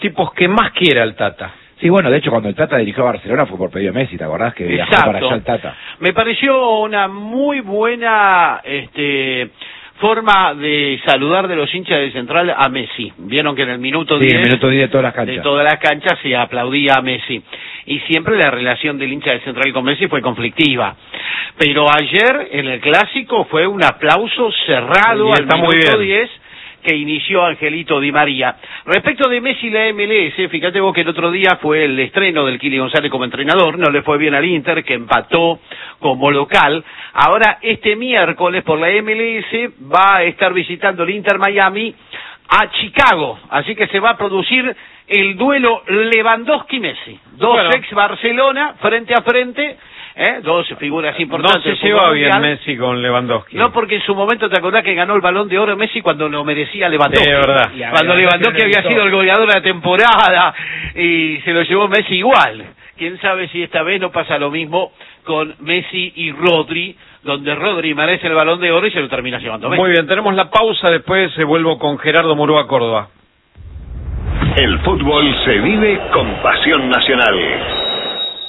tipos que más quiere al Tata. Sí, bueno, de hecho, cuando el Tata dirigió a Barcelona fue por pedido de Messi, ¿te acordás? Que viajó para allá el Tata. Me pareció una muy buena forma de saludar de los hinchas de Central a Messi. Vieron que en el minuto 10... Sí, en el minuto 10 de todas las canchas. De todas las canchas se aplaudía a Messi. Y siempre la relación del hincha de Central con Messi fue conflictiva. Pero ayer, en el Clásico, fue un aplauso cerrado al minuto 10... que inició Angelito Di María. Respecto de Messi y la MLS, fíjate vos que el otro día fue el estreno del Kili González como entrenador, no le fue bien al Inter, que empató como local. Ahora, este miércoles por la MLS va a estar visitando el Inter Miami a Chicago, así que se va a producir el duelo Lewandowski-Messi. Dos ex Barcelona frente a frente. Dos figuras importantes. No se lleva bien Messi con Lewandowski. No, porque en su momento te acordás que ganó el Balón de Oro Messi cuando lo merecía Lewandowski. Sí, verdad. Cuando Lewandowski había sido el goleador de la temporada y se lo llevó Messi igual. Quién sabe si esta vez no pasa lo mismo con Messi y Rodri, donde Rodri merece el Balón de Oro y se lo termina llevando Messi. Muy bien, tenemos la pausa, después vuelvo con Gerardo Murúa, Córdoba. El fútbol se vive con pasión nacional.